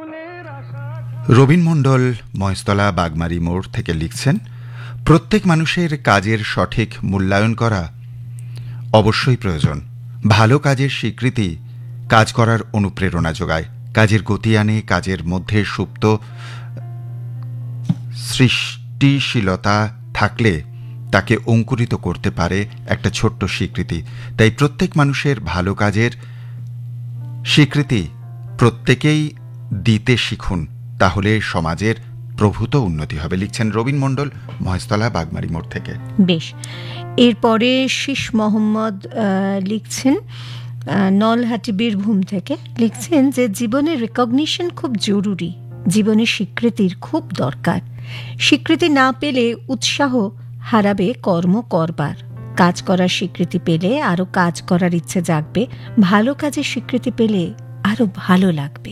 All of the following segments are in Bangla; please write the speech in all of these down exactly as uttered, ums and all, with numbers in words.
রবীন মণ্ডল মহেশতলা বাগমারি মোড় থেকে লিখছেন, প্রত্যেক মানুষের কাজের সঠিক মূল্যায়ন করা অবশ্যই প্রয়োজন। ভালো কাজের স্বীকৃতি কাজ করার অনুপ্রেরণা যোগায়, কাজের গতি আনে, কাজের মধ্যে সুপ্ত সৃষ্টিশীলতা থাকলে তাকে অঙ্কুরিত করতে পারে একটা ছোট্ট স্বীকৃতি। তাই প্রত্যেক মানুষের ভালো কাজের স্বীকৃতি প্রত্যেকেই দিতে শিখুন, তাহলে সমাজের প্রভূত উন্নতি হবে। লিখছেন রবীন মণ্ডল মহেশতলা বাগমারি মোড় থেকে। বেশ, এরপরে শীষ মোহাম্মদ লিখছেন নলহাটি বীরভূম থেকে, লিখছেন যে জীবনের রেকগনিশন খুব জরুরি, জীবনে স্বীকৃতির খুব দরকার। স্বীকৃতি না পেলে উৎসাহ হারাবে কর্ম করবার, কাজ করার স্বীকৃতি পেলে আরো কাজ করার ইচ্ছে জাগবে, ভালো কাজের স্বীকৃতি পেলে আরো ভালো লাগবে।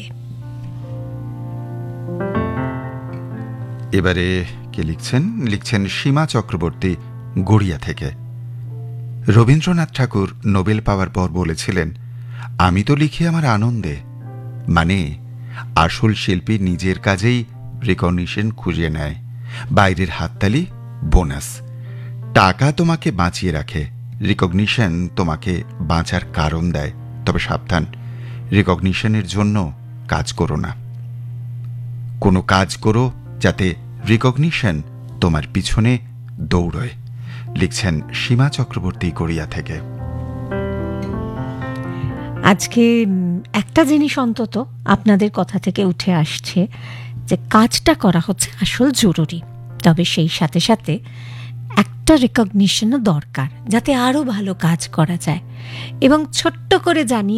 এবারে কে লিখছেন? লিখছেন সীমা চক্রবর্তী গড়িয়া থেকে। রবীন্দ্রনাথ ঠাকুর নোবেল পাওয়ার পর বলেছিলেন, আমি তো লিখি আমার আনন্দে। মানে আসল শিল্পী নিজের কাজেই রিকগনিশন খুঁজে নেয়, বাইরের হাততালি বোনাস। টাকা তোমাকে বাঁচিয়ে রাখে, রিকগনিশন তোমাকে বাঁচার কারণ দেয়। তবে সাবধান, রিকগনিশনের জন্য কাজ করো না, কোনো কাজ করো যাতে রিকগনিশন তোমার পিছনে দৌড়য়। লিখছেন সীমা চক্রবর্তী গড়িয়া থেকে। আজকে একটা জিনিস অন্তত আপনাদের কথা থেকে উঠে আসছে যে কাজটা করা হচ্ছে আসল জরুরি, তবে সেই সাথে সাথে একটা রিকগনিশনও দরকার যাতে আরো ভালো কাজ করা যায়। এবং ছোট্ট করে জানি